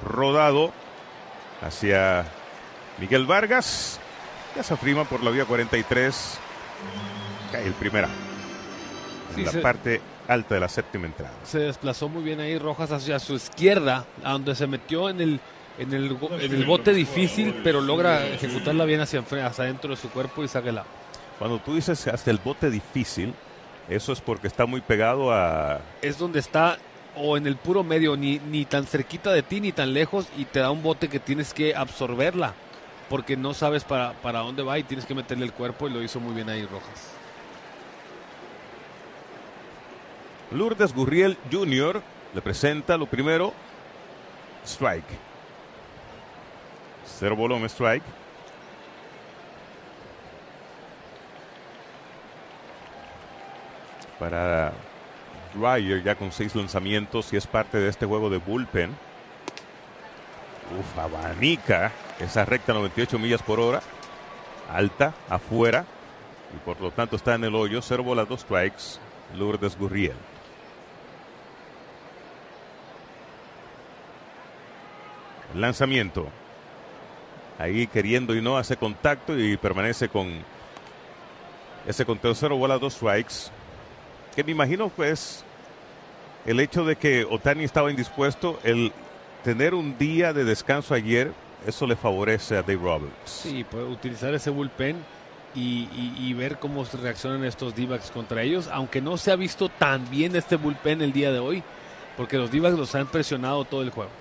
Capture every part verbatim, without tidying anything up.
rodado hacia Miguel Vargas. Ya se afrima por la vía cuarenta y tres. Cae el primera. En sí, la se, parte alta de la séptima entrada. Se desplazó muy bien ahí Rojas hacia su izquierda, a donde se metió en el, en el, en el bote difícil, pero logra ejecutarla bien hacia, hacia adentro de su cuerpo y saca el out. Cuando tú dices hasta el bote difícil, eso es porque está muy pegado a... Es donde está, o en el puro medio, ni, ni tan cerquita de ti ni tan lejos, y te da un bote que tienes que absorberla, porque no sabes para, para dónde va y tienes que meterle el cuerpo, y lo hizo muy bien ahí Rojas. Lourdes Gurriel junior le presenta lo primero, strike. Cero bolón, strike. Para Dreyer ya con seis lanzamientos y es parte de este juego de bullpen. Uf, abanica esa recta noventa y ocho millas por hora. Alta, afuera. Y por lo tanto está en el hoyo. Cero bolas, dos strikes. Lourdes Gurriel. El lanzamiento. Ahí queriendo y no hace contacto y permanece con ese conteo cero bolas, dos strikes. Que me imagino pues el hecho de que Ohtani estaba indispuesto, el tener un día de descanso ayer, eso le favorece a Dave Roberts. Sí, puede utilizar ese bullpen y, y, y ver cómo se reaccionan estos D-backs contra ellos, aunque no se ha visto tan bien este bullpen el día de hoy, porque los D-backs los han presionado todo el juego.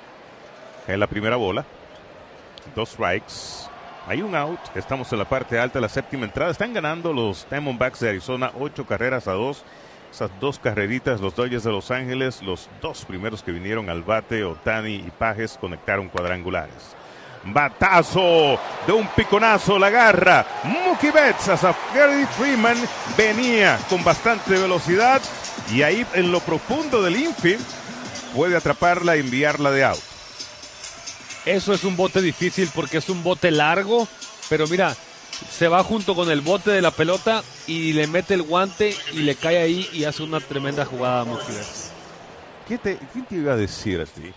En la primera bola, dos strikes, hay un out, estamos en la parte alta de la séptima entrada, están ganando los Diamondbacks de Arizona ocho carreras a dos, esas dos carreritas, los Dodgers de Los Ángeles, los dos primeros que vinieron al bate, Ohtani y Pages, conectaron cuadrangulares. Batazo de un piconazo, la agarra Mookie Betts hacia Freddie Freeman, venía con bastante velocidad y ahí en lo profundo del infield puede atraparla y enviarla de out. Eso es un bote difícil porque es un bote largo, pero mira, se va junto con el bote de la pelota y le mete el guante y le cae ahí y hace una tremenda jugada a Mookie Betts. ¿Quién te, ¿Quién te iba a decir a ti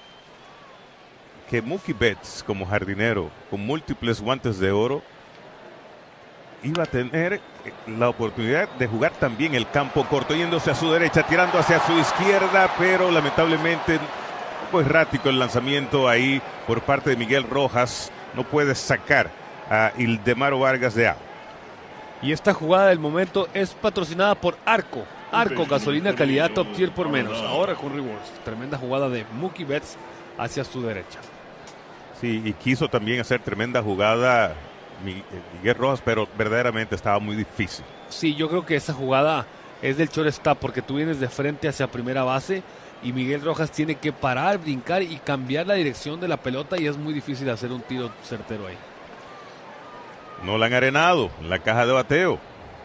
que Mookie Betts como jardinero con múltiples guantes de oro iba a tener la oportunidad de jugar también el campo corto, yéndose a su derecha, tirando hacia su izquierda, pero lamentablemente un poco errático el lanzamiento ahí por parte de Miguel Rojas, no puede sacar a Ildemaro Vargas de out. Y esta jugada del momento es patrocinada por Arco. Arco, gasolina calidad top tier por menos, ahora con rewards. Tremenda jugada de Mookie Betts hacia su derecha. Sí, y quiso también hacer tremenda jugada Miguel Rojas, pero verdaderamente estaba muy difícil. Sí, yo creo que esa jugada es del shortstop porque tú vienes de frente hacia primera base y Miguel Rojas tiene que parar, brincar y cambiar la dirección de la pelota y es muy difícil hacer un tiro certero ahí. Nolan Arenado en la caja de bateo.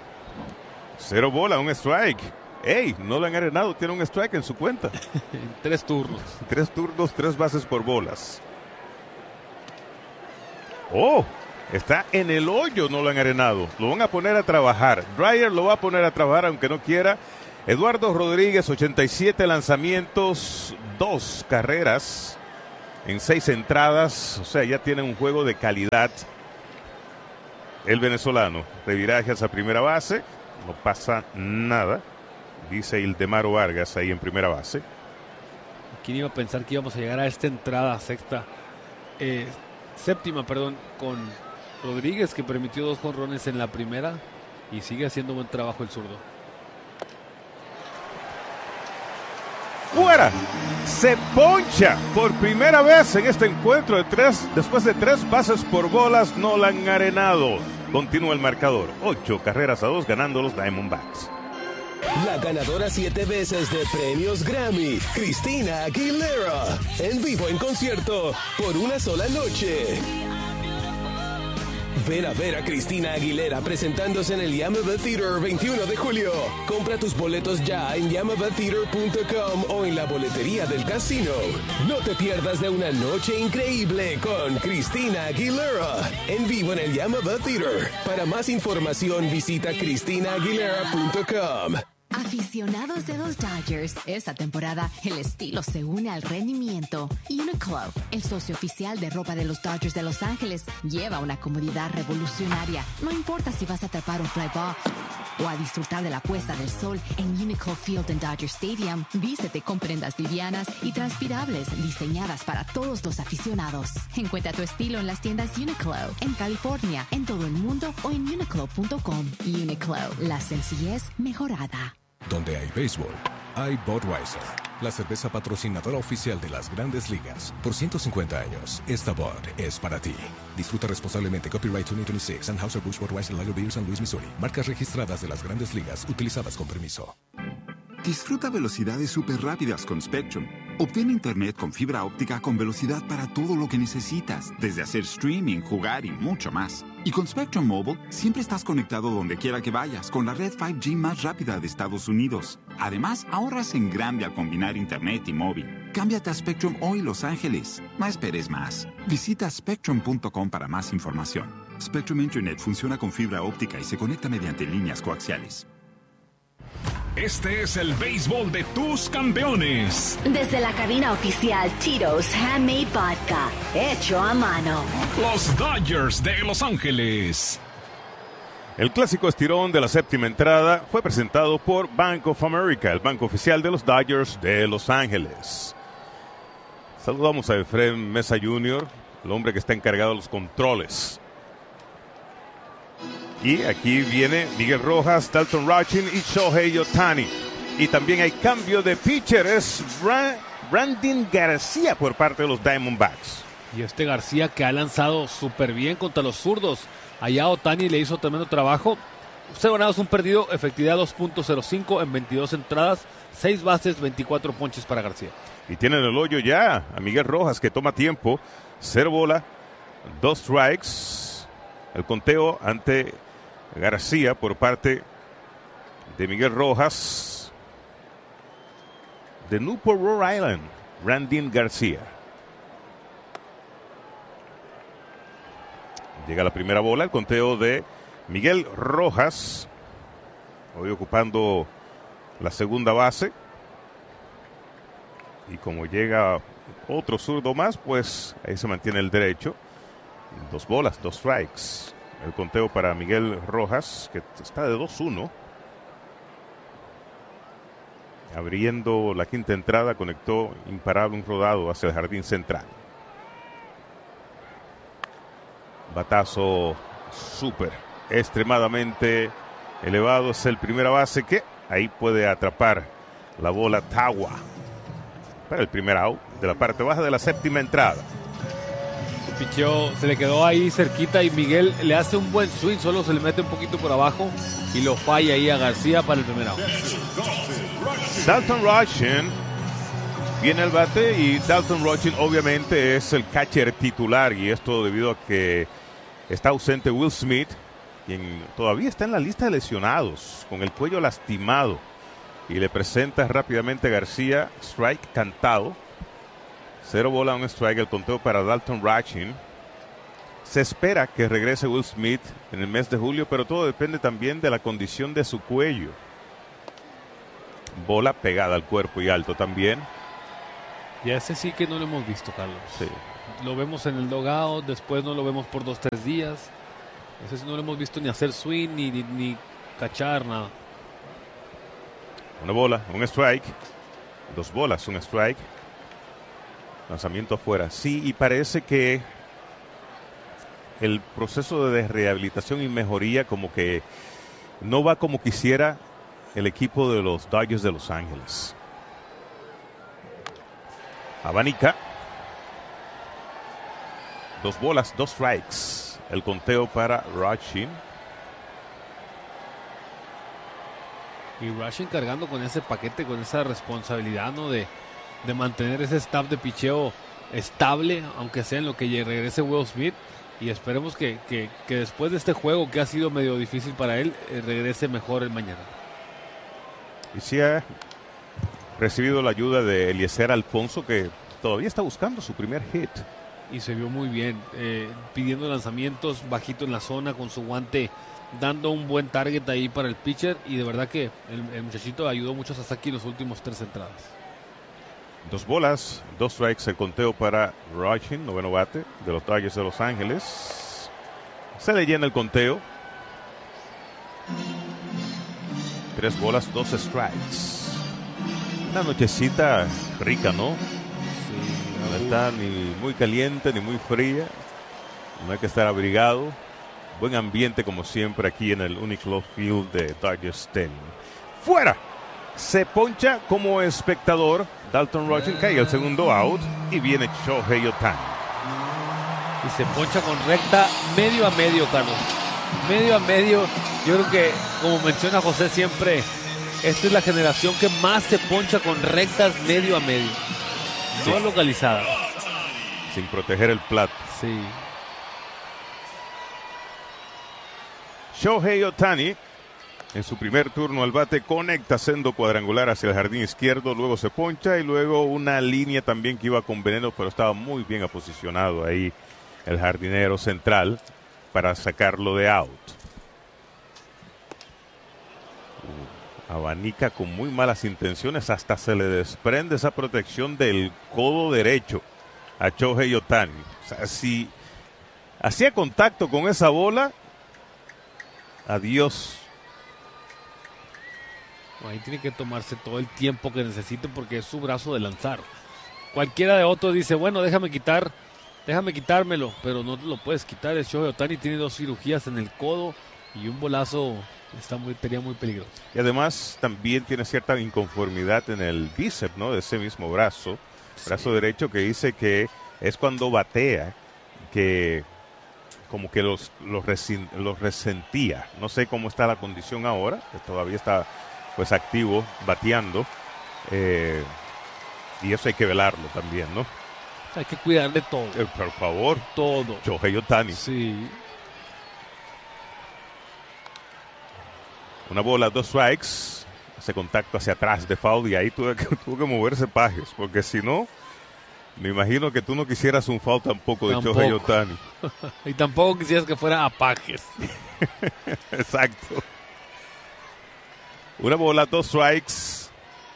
Cero bola, un strike. ¡Ey! Nolan Arenado tiene un strike en su cuenta. En tres turnos. Tres turnos, tres bases por bolas. ¡Oh! Está en el hoyo Nolan Arenado. Lo van a poner a trabajar. Dreyer lo va a poner a trabajar aunque no quiera. Eduardo Rodríguez, ochenta y siete lanzamientos, dos carreras en seis entradas. O sea, ya tiene un juego de calidad. El venezolano, reviraje hacia primera base. No pasa nada. Dice Ildemaro Vargas ahí en primera base. ¿Quién iba a pensar que íbamos a llegar a esta entrada sexta? Eh, séptima, perdón, con Rodríguez, que permitió dos jonrones en la primera y sigue haciendo buen trabajo el zurdo. Fuera, se poncha por primera vez en este encuentro de tres, después de tres bases por bolas, Nolan Arenado. Continúa el marcador, ocho carreras a dos ganando los Diamondbacks. La ganadora siete veces de premios Grammy, Christina Aguilera, en vivo en concierto por una sola noche. Ven a ver a Christina Aguilera presentándose en el Yamava Theater veintiuno de julio. Compra tus boletos ya en yamava theater punto com o en la boletería del casino. No te pierdas de una noche increíble con Christina Aguilera en vivo en el Yamava Theater. Para más información visita christina aguilera punto com. Aficionados de los Dodgers, esta temporada el estilo se une al rendimiento. Uniqlo, el socio oficial de ropa de los Dodgers de Los Ángeles, lleva una comodidad revolucionaria. No importa si vas a atrapar un fly ball o a disfrutar de la puesta del sol en Uniqlo Field en Dodger Stadium, vístete con prendas livianas y transpirables diseñadas para todos los aficionados. Encuentra tu estilo en las tiendas Uniqlo, en California, en todo el mundo o en uniqlo punto com. Uniqlo, la sencillez mejorada. Donde hay béisbol, hay Budweiser, la cerveza patrocinadora oficial de las Grandes Ligas. Por ciento cincuenta años, esta Bud es para ti. Disfruta responsablemente. Copyright dos mil veintiséis, Anheuser-Busch Budweiser Lager Beer, San Luis, Missouri. Marcas registradas de las Grandes Ligas, utilizadas con permiso. Disfruta velocidades súper rápidas con Spectrum. Obtén internet con fibra óptica con velocidad para todo lo que necesitas, desde hacer streaming, jugar y mucho más. Y con Spectrum Mobile, siempre estás conectado donde quiera que vayas, con la red cinco G más rápida de Estados Unidos. Además, ahorras en grande al combinar internet y móvil. Cámbiate a Spectrum hoy, Los Ángeles. No esperes más. Visita spectrum punto com para más información. Spectrum Internet funciona con fibra óptica y se conecta mediante líneas coaxiales. Este es el béisbol de tus campeones. Desde la cabina oficial Tito's Handmade Vodka, hecho a mano. Los Dodgers de Los Ángeles. El clásico estirón de la séptima entrada fue presentado por Bank of America, el banco oficial de los Dodgers de Los Ángeles. Saludamos a Efraín Mesa junior, el hombre que está encargado de los controles. Y aquí viene Miguel Rojas, Dalton Rochin y Shohei Ohtani. Y también hay cambio de pitcher, es Brandon García por parte de los Diamondbacks. Y este García que ha lanzado súper bien contra los zurdos. Allá Ohtani le hizo tremendo trabajo. cero ganados, un perdido, efectividad dos punto cero cinco en veintidós entradas, seis bases, veinticuatro ponches para García. Y tienen el hoyo ya a Miguel Rojas, que toma tiempo. Cero bola, dos strikes. El conteo ante García por parte de Miguel Rojas de Newport, Rhode Island, Brandon García. Llega la primera bola, el conteo de Miguel Rojas, hoy ocupando la segunda base. Y como llega otro zurdo más, pues ahí se mantiene el derecho. Dos bolas, dos strikes. El conteo para Miguel Rojas, que está de dos uno. Abriendo la quinta entrada, conectó imparable un rodado hacia el jardín central. Batazo súper, extremadamente elevado. Es el primera base que ahí puede atrapar la bola Tawa para el primer out de la parte baja de la séptima entrada. Picheo se le quedó ahí cerquita y Miguel le hace un buen swing, solo se le mete un poquito por abajo y lo falla ahí a García para el primer out. Dalton Rochin viene al bate y Dalton Rochin obviamente es el catcher titular, y esto debido a que está ausente Will Smith, quien todavía está en la lista de lesionados con el cuello lastimado, y le presenta rápidamente a García, strike cantado. Cero bola, un strike, el conteo para Dalton Rochin. Se espera que regrese Will Smith en el mes de julio, pero todo depende también de la condición de su cuello. Bola pegada al cuerpo y alto también. Y ese sí que no lo hemos visto, Carlos. Sí. Lo vemos en el dugout, después no lo vemos por dos, tres días. Ese sí no lo hemos visto ni hacer swing, ni, ni, ni cachar, nada. Una bola, un strike. Dos bolas, un strike. Lanzamiento afuera. Sí, y parece que el proceso de rehabilitación y mejoría como que no va como quisiera el equipo de los Dodgers de Los Ángeles. Abanica. Dos bolas, dos strikes. El conteo para Rochin. Y Rochin cargando con ese paquete, con esa responsabilidad, ¿no? De, de mantener ese staff de picheo estable, aunque sea en lo que regrese Will Smith. Y esperemos que, que, que después de este juego, que ha sido medio difícil para él, eh, regrese mejor el mañana. Y sí ha recibido la ayuda de Eliezer Alfonso, que todavía está buscando su primer hit. Y se vio muy bien, eh, pidiendo lanzamientos bajito en la zona con su guante dando un buen target ahí para el pitcher, y de verdad que el, el muchachito ayudó mucho a Sasaki en los últimos tres entradas. Dos bolas, dos strikes el conteo para Rochin, noveno bate de los Dodgers de Los Ángeles. Se le llena el conteo. Tres bolas, dos strikes. Una nochecita rica, ¿no? Sí, no está ni muy caliente ni muy fría. No hay que estar abrigado. Buen ambiente como siempre aquí en el Uniclub Field de Dodgers Stadium. ¡Fuera! Se poncha como espectador Dalton Rochin, cae el segundo out y viene Shohei Ohtani. Y se poncha con recta medio a medio, Carlos. Medio a medio. Yo creo que, como menciona José siempre, esta es la generación que más se poncha con rectas medio a medio. No sí. Localizadas. Sin proteger el plato. Sí. Shohei Ohtani, en su primer turno al bate, conecta sendo cuadrangular hacia el jardín izquierdo, luego se poncha y luego una línea también que iba con veneno, pero estaba muy bien aposicionado ahí el jardinero central para sacarlo de out. Uh, abanica con muy malas intenciones, hasta se le desprende esa protección del codo derecho a Shohei Ohtani. O sea, si hacía contacto con esa bola, adiós. Ahí tiene que tomarse todo el tiempo que necesite porque es su brazo de lanzar. Cualquiera de otros dice, bueno, déjame quitar, déjame quitármelo, pero no te lo puedes quitar. El Shohei Ohtani tiene dos cirugías en el codo y un bolazo está muy, sería muy peligroso. Y además también tiene cierta inconformidad en el bíceps, ¿no? De ese mismo brazo, sí. Brazo derecho, que dice que es cuando batea, que como que los, los, resen, los resentía. No sé cómo está la condición ahora, que todavía está pues activo, bateando, eh, y eso hay que velarlo también, ¿no? Hay que cuidar de todo. Eh, por favor. Todo. Shohei Ohtani. Sí. Una bola, dos strikes, ese contacto hacia atrás de foul, y ahí tuvo que, tuvo que moverse Pages, porque si no, me imagino que tú no quisieras un foul tampoco de tampoco. Shohei Ohtani. Y tampoco quisieras que fuera a Pages. Exacto. Una bola, dos strikes.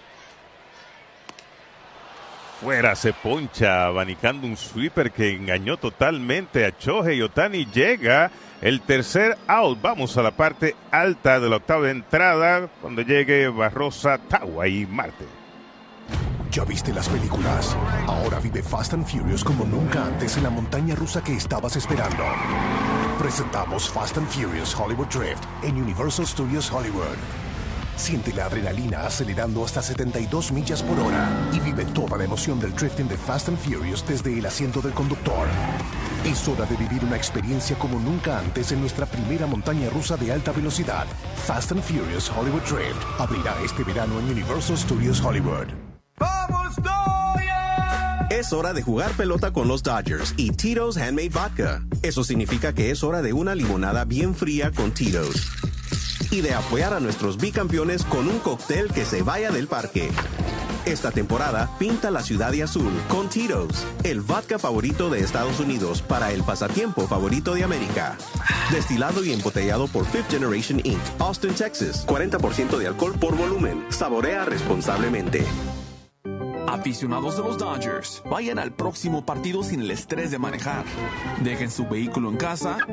Fuera, se poncha, abanicando un sweeper que engañó totalmente a Shohei Ohtani. Llega el tercer out. Vamos a la parte alta de la octava entrada, cuando llegue Barrosa, Tawa y Marte. ¿Ya viste las películas? Ahora vive Fast and Furious como nunca antes en la montaña rusa que estabas esperando. Presentamos Fast and Furious Hollywood Drift en Universal Studios Hollywood. Siente la adrenalina acelerando hasta setenta y dos millas por hora y vive toda la emoción del drifting de Fast and Furious desde el asiento del conductor. Es hora de vivir una experiencia como nunca antes en nuestra primera montaña rusa de alta velocidad. Fast and Furious Hollywood Drift abrirá este verano en Universal Studios Hollywood. ¡Vamos, Dodgers! Es hora de jugar pelota con los Dodgers y Tito's Handmade Vodka. Eso significa que es hora de una limonada bien fría con Tito's. Y de apoyar a nuestros bicampeones con un cóctel que se vaya del parque. Esta temporada, pinta la ciudad de azul con Tito's, el vodka favorito de Estados Unidos para el pasatiempo favorito de América. Destilado y embotellado por Fifth Generation incorporated, Austin, Texas. cuarenta por ciento de alcohol por volumen. Saborea responsablemente. Aficionados de los Dodgers, vayan al próximo partido sin el estrés de manejar. Dejen su vehículo en casa